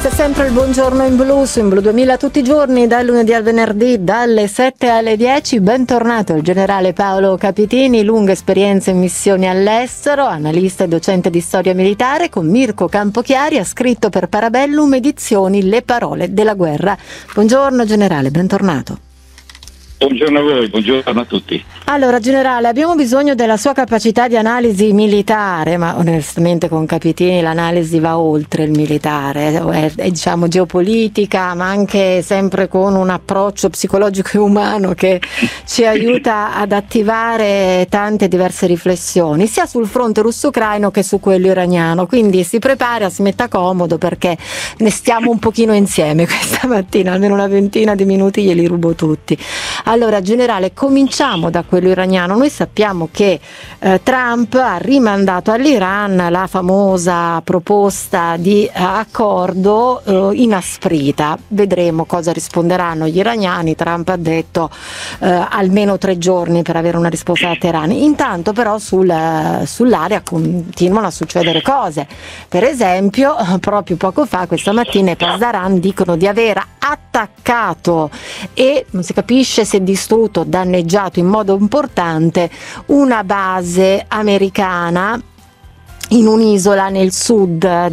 Questo è sempre il Buongiorno in Blu su In Blu 2000 tutti i giorni, dal lunedì al venerdì, dalle 7 alle 10. Bentornato il generale Paolo Capitini, lunga esperienza in missioni all'estero, analista e docente di storia militare. Con Mirko Campochiari ha scritto per Parabellum Edizioni Le parole della guerra. Buongiorno generale, bentornato. Buongiorno a voi, buongiorno a tutti. Allora generale, abbiamo bisogno della sua capacità di analisi militare, ma onestamente con Capitini l'analisi va oltre il militare, è diciamo geopolitica, ma anche sempre con un approccio psicologico e umano che ci aiuta ad attivare tante diverse riflessioni, sia sul fronte russo-ucraino che su quello iraniano. Quindi si prepara, si metta comodo, perché ne stiamo un pochino insieme questa mattina, almeno una ventina di minuti glieli rubo tutti. Allora generale, cominciamo da quello iraniano. Noi sappiamo che Trump ha rimandato all'Iran la famosa proposta di accordo inasprita. Vedremo cosa risponderanno gli iraniani. Trump ha detto almeno 3 giorni per avere una risposta da Teheran. Intanto però sull'area continuano a succedere cose. Per esempio, proprio poco fa, questa mattina, i Pasdaran dicono di aver attaccato e non si capisce se distrutto o danneggiato in modo importante una base americana in un'isola nel sud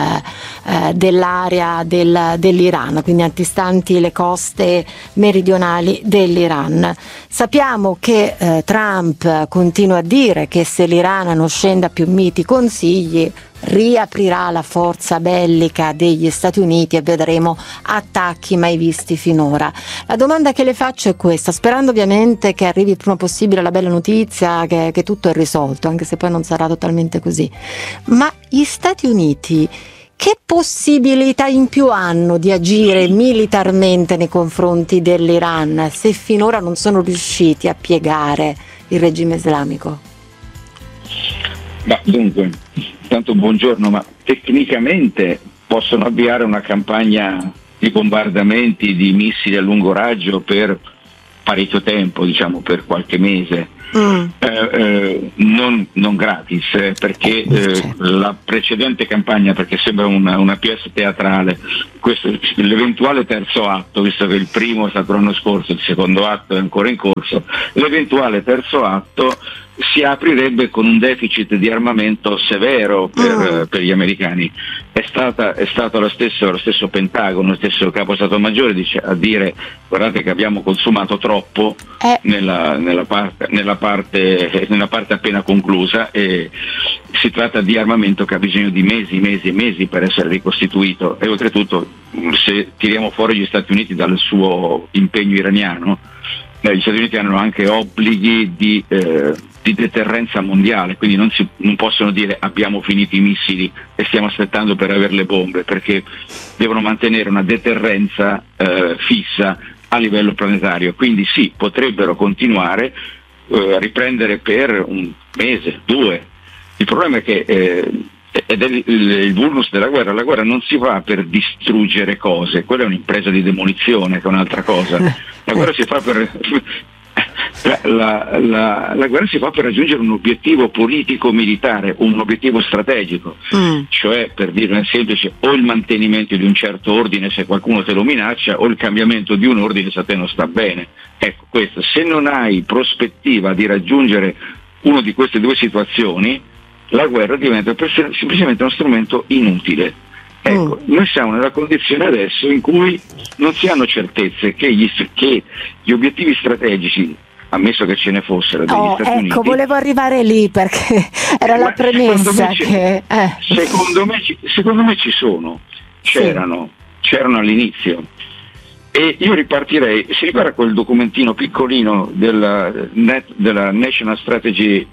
dell'area dell'Iran, quindi antistanti le coste meridionali dell'Iran. Sappiamo che Trump continua a dire che se l'Iran non scende a più miti consigli riaprirà la forza bellica degli Stati Uniti e vedremo attacchi mai visti finora. La domanda che le faccio è questa, sperando ovviamente che arrivi il prima possibile la bella notizia che tutto è risolto, anche se poi non sarà totalmente così. Ma gli Stati Uniti che possibilità in più hanno di agire militarmente nei confronti dell'Iran se finora non sono riusciti a piegare il regime islamico? Ma dunque, tanto buongiorno, ma tecnicamente possono avviare una campagna di bombardamenti di missili a lungo raggio per parecchio tempo, diciamo per qualche mese, non gratis, perché la precedente campagna, perché sembra una pièce teatrale, l'eventuale terzo atto, visto che il primo è stato l'anno scorso, il secondo atto è ancora in corso, l'eventuale terzo atto si aprirebbe con un deficit di armamento severo per gli americani. È stato lo stesso Pentagono, lo stesso Capo Stato Maggiore a dire: guardate che abbiamo consumato troppo nella parte appena conclusa, e si tratta di armamento che ha bisogno di mesi e mesi per essere ricostituito, e oltretutto se tiriamo fuori gli Stati Uniti dal suo impegno iraniano, gli Stati Uniti hanno anche obblighi di deterrenza mondiale, quindi non possono dire abbiamo finito i missili e stiamo aspettando per avere le bombe, perché devono mantenere una deterrenza fissa a livello planetario. Quindi sì, potrebbero continuare a riprendere per un mese, 2. Il problema è che ed è il vulnus della guerra. La guerra non si fa per distruggere cose, quella è un'impresa di demolizione, che è un'altra cosa. La guerra si fa per la guerra si fa per raggiungere un obiettivo politico-militare, un obiettivo strategico, cioè, per dirlo in semplice, o il mantenimento di un certo ordine se qualcuno te lo minaccia, o il cambiamento di un ordine se a te non sta bene. Ecco, questo. Se non hai prospettiva di raggiungere una di queste 2 situazioni, la guerra diventa semplicemente uno strumento inutile. Ecco, noi siamo nella condizione adesso in cui non si hanno certezze che gli obiettivi strategici, ammesso che ce ne fossero degli Stati Uniti. Ecco, volevo arrivare lì perché era la premessa che... Secondo me ci sono, c'erano all'inizio. E io ripartirei, si ricorda quel documentino piccolino della National Strategy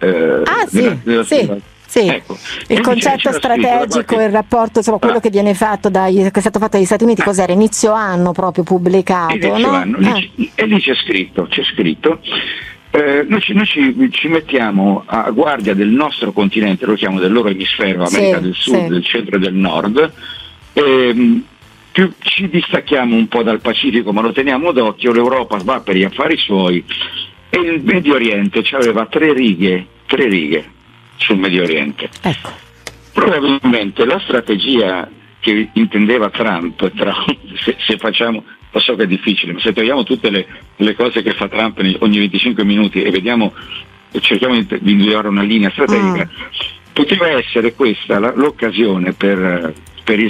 Sì, ecco, il concetto strategico, il rapporto, insomma, quello che viene fatto che è stato fatto dagli Stati Uniti, cos'era? Inizio anno proprio pubblicato, no? E lì c'è scritto noi ci mettiamo a guardia del nostro continente, lo chiamo del loro emisfero, America del Sud, del centro e del Nord, più ci distacchiamo un po' dal Pacifico, ma lo teniamo d'occhio, l'Europa va per gli affari suoi, e il Medio Oriente aveva 3 righe sul Medio Oriente. Ecco. Probabilmente la strategia che intendeva Trump, se facciamo, lo so che è difficile, ma se togliamo tutte le cose che fa Trump ogni 25 minuti e vediamo, cerchiamo di individuare una linea strategica, poteva essere questa l'occasione per gli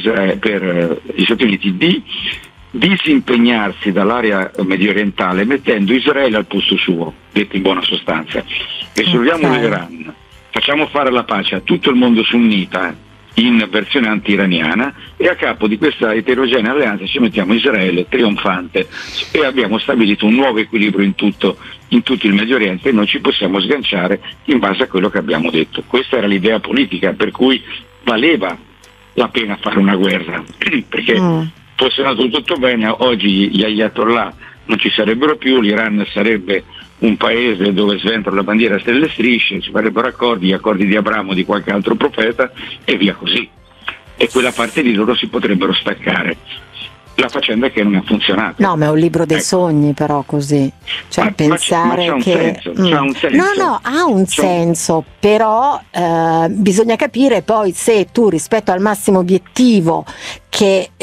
Stati Uniti di disimpegnarsi dall'area medio orientale mettendo Israele al posto suo, detto in buona sostanza. Risolviamo l'Iran, facciamo fare la pace a tutto il mondo sunnita in versione anti-iraniana e a capo di questa eterogenea alleanza ci mettiamo Israele trionfante e abbiamo stabilito un nuovo equilibrio in tutto il Medio Oriente e noi ci possiamo sganciare in base a quello che abbiamo detto. Questa era l'idea politica per cui valeva la pena fare una guerra, perché fosse andato tutto bene, oggi gli ayatollah non ci sarebbero più, l'Iran sarebbe un paese dove sventola la bandiera a stelle e strisce, ci farebbero gli accordi di Abramo, di qualche altro profeta e via così. E quella parte di loro si potrebbero staccare. La faccenda è che non ha funzionato. No, ma è un libro dei sogni però così. Cioè pensare ma che... c'ha un senso. No, ha un senso, però bisogna capire poi se tu rispetto al massimo obiettivo che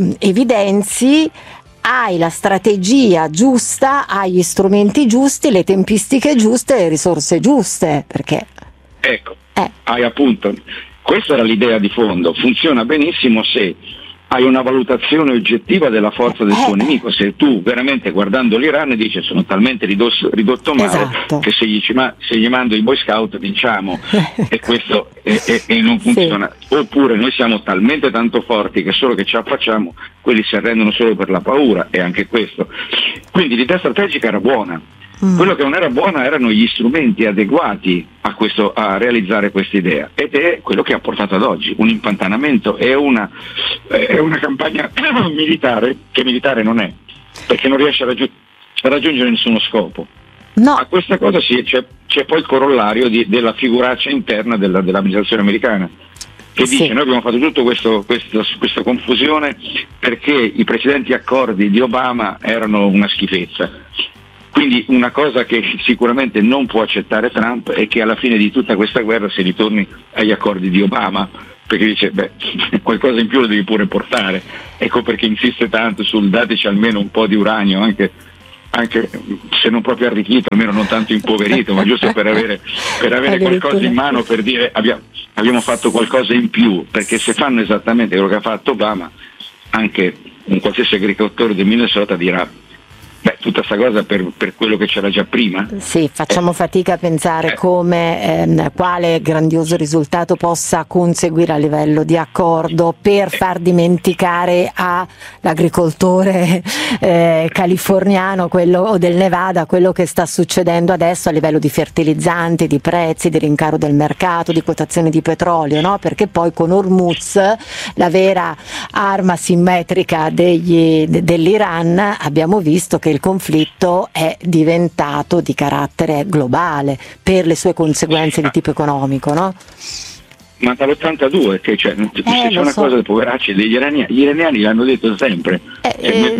evidenzi hai la strategia giusta, hai gli strumenti giusti, le tempistiche giuste, le risorse giuste, perché... Ecco, hai appunto, questa era l'idea di fondo, funziona benissimo se hai una valutazione oggettiva della forza del tuo nemico, se tu veramente guardando l'Iran dici sono talmente ridotto male che se gli mando i Boy Scout vinciamo e questo e non funziona, oppure noi siamo talmente tanto forti che solo che ce la facciamo, quelli si arrendono solo per la paura, e anche questo. Quindi l'idea strategica era buona. Quello che non era buono erano gli strumenti adeguati a realizzare questa idea, ed è quello che ha portato ad oggi un impantanamento e una campagna militare che militare non è, perché non riesce a raggiungere nessuno scopo. No. A questa cosa c'è poi il corollario della figuraccia interna dell'amministrazione americana, che dice noi abbiamo fatto tutto questa confusione perché i precedenti accordi di Obama erano una schifezza. Quindi una cosa che sicuramente non può accettare Trump è che alla fine di tutta questa guerra si ritorni agli accordi di Obama, perché dice qualcosa in più lo devi pure portare. Ecco perché insiste tanto sul dateci almeno un po' di uranio, anche se non proprio arricchito, almeno non tanto impoverito, ma giusto per avere qualcosa in mano, per dire abbiamo fatto qualcosa in più, perché se fanno esattamente quello che ha fatto Obama, anche un qualsiasi agricoltore del Minnesota dirà tutta sta cosa per quello che c'era già prima. Sì, facciamo fatica a pensare quale grandioso risultato possa conseguire a livello di accordo per far dimenticare all'agricoltore californiano o del Nevada quello che sta succedendo adesso a livello di fertilizzanti, di prezzi, di rincaro del mercato, di quotazioni di petrolio, no? Perché poi con Hormuz, la vera arma simmetrica dell'Iran, abbiamo visto che il conflitto è diventato di carattere globale per le sue conseguenze di tipo economico, no? Ma dall'82 che c'è una cosa dei poveracci degli iraniani, gli iraniani l'hanno detto sempre, nel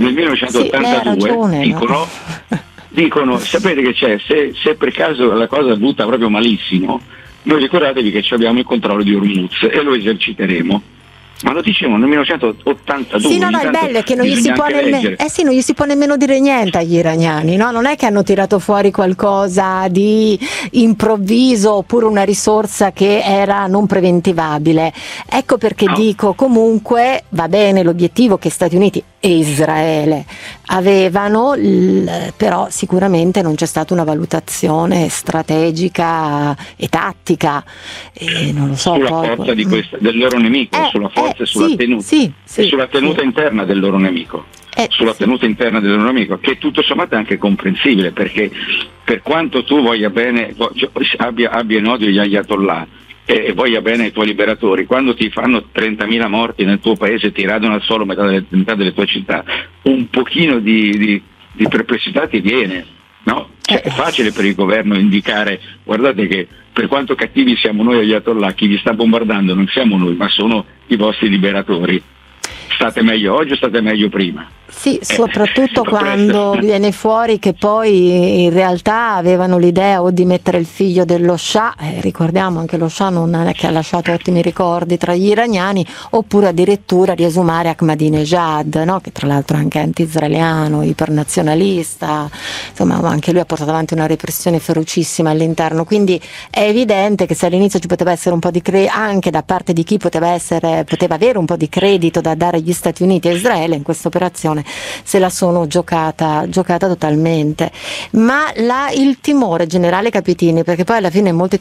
1982 dicono sapete che c'è, se per caso la cosa butta proprio malissimo, noi ricordatevi che abbiamo il controllo di Hormuz e lo eserciteremo. Ma lo dicevano nel 1982. Sì, no, il bello è che non gli si può nemmeno dire niente agli iraniani, no? Non è che hanno tirato fuori qualcosa di improvviso oppure una risorsa che era non preventivabile. Ecco perché dico, comunque va bene l'obiettivo che Stati Uniti e Israele avevano, però sicuramente non c'è stata una valutazione strategica e tattica, e non lo so, sulla forza del loro nemico, sulla forza e sulla tenuta interna del loro nemico, tenuta interna del loro nemico, che tutto sommato è anche comprensibile, perché per quanto tu voglia bene, abbia in odio gli ayatollah e voglia bene ai tuoi liberatori, quando ti fanno 30.000 morti nel tuo paese e ti radunano al suolo metà delle tue città, un pochino di perplessità ti viene, no? Cioè, è facile per il governo indicare guardate che per quanto cattivi siamo noi ayatollah, chi vi sta bombardando non siamo noi ma sono i vostri liberatori, state meglio oggi o state meglio prima? Sì, soprattutto quando viene fuori che poi in realtà avevano l'idea o di mettere il figlio dello Shah, ricordiamo anche lo Shah non è che ha lasciato ottimi ricordi tra gli iraniani, oppure addirittura di esumare Ahmadinejad, no? Che tra l'altro è anche anti-israeliano, ipernazionalista, insomma anche lui ha portato avanti una repressione ferocissima all'interno, quindi è evidente che se all'inizio ci poteva essere un po' di anche da parte di chi poteva avere un po' di credito da dare agli Stati Uniti e Israele, in questa operazione se la sono giocata totalmente. Ma il timore generale Capitini, perché poi alla fine molti